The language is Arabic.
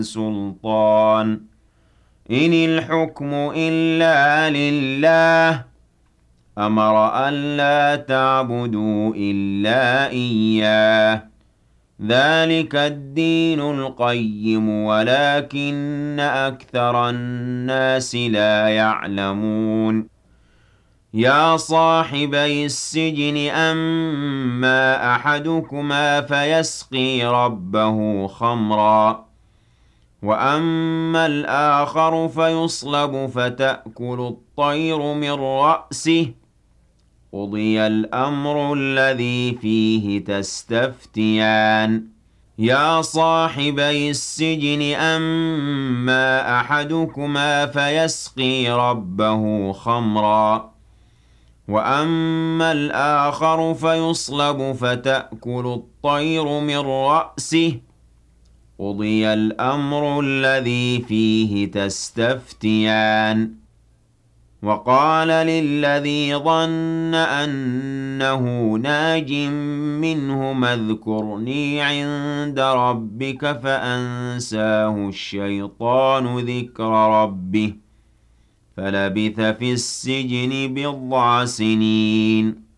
سُلْطَانٍ إِنِ الْحُكْمُ إِلَّا لِلَّهِ أَمَرَ أَلَّا تَعْبُدُوا إِلَّا إِيَّاهُ ذَلِكَ الدِّينُ الْقَيِّمُ وَلَٰكِنَّ أَكْثَرَ النَّاسِ لَا يَعْلَمُونَ يَا صَاحِبَيِ السِّجْنِ أَمَّا أَحَدُكُمَا فَيَسْقِي رَبَّهُ خَمْرًا وَأَمَّا الْآخَرُ فَيُصْلَبُ فَتَأْكُلُ الطَّيْرُ مِن رَّأْسِهِ قُضِيَ الْأَمْرُ الَّذِي فِيهِ تَسْتَفْتِيَانِ يَا صَاحِبَيِ السِّجْنِ أَمَّا أَحَدُكُمَا فَيَسْقِي رَبَّهُ خَمْرًا وَأَمَّا الْآخَرُ فَيُصْلَبُ فَتَأْكُلُ الطَّيْرُ مِن رَّأْسِهِ قُضِيَ الْأَمْرُ الَّذِي فِيهِ تَسْتَفْتِيَانِ وَقَالَ لِلَّذِي ظَنَّ أَنَّهُ نَاجٍ مِّنْهُمَا اذْكُرْنِي عِندَ رَبِّكَ فَأَنسَاهُ الشَّيْطَانُ ذِكْرَ رَبِّهِ فَلَبِثَ فِي السِّجْنِ بِضْعَ سِنِينَ